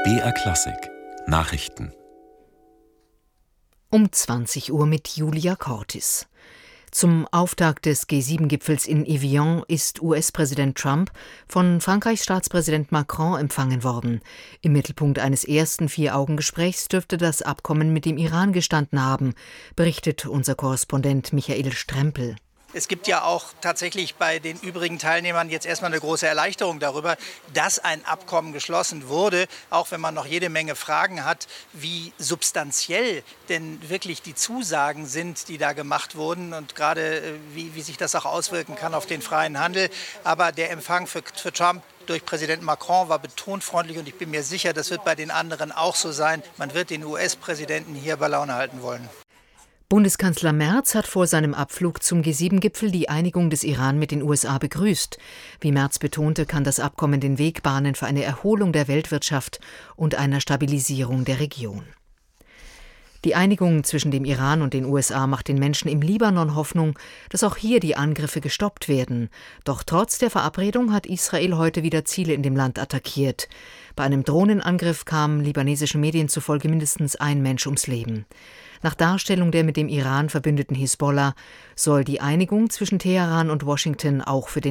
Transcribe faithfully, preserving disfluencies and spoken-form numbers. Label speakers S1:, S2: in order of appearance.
S1: B R Klassik Nachrichten
S2: Um zwanzig Uhr mit Julia Cortis. Zum Auftakt des G sieben Gipfels in Evian ist U S-Präsident Trump von Frankreichs Staatspräsident Macron empfangen worden. Im Mittelpunkt eines ersten Vier-Augen-Gesprächs dürfte das Abkommen mit dem Iran gestanden haben, berichtet unser Korrespondent Michael Strempel.
S3: Es gibt ja auch tatsächlich bei den übrigen Teilnehmern jetzt erstmal eine große Erleichterung darüber, dass ein Abkommen geschlossen wurde, auch wenn man noch jede Menge Fragen hat, wie substanziell denn wirklich die Zusagen sind, die da gemacht wurden und gerade wie, wie sich das auch auswirken kann auf den freien Handel. Aber der Empfang für, für Trump durch Präsident Macron war betont freundlich und ich bin mir sicher, das wird bei den anderen auch so sein. Man wird den U S-Präsidenten hier bei Laune halten wollen.
S2: Bundeskanzler Merz hat vor seinem Abflug zum G sieben Gipfel die Einigung des Iran mit den U S A begrüßt. Wie Merz betonte, kann das Abkommen den Weg bahnen für eine Erholung der Weltwirtschaft und einer Stabilisierung der Region. Die Einigung zwischen dem Iran und den U S A macht den Menschen im Libanon Hoffnung, dass auch hier die Angriffe gestoppt werden. Doch trotz der Verabredung hat Israel heute wieder Ziele in dem Land attackiert. Bei einem Drohnenangriff kam libanesischen Medien zufolge mindestens ein Mensch ums Leben. Nach Darstellung der mit dem Iran verbündeten Hisbollah soll die Einigung zwischen Teheran und Washington auch für den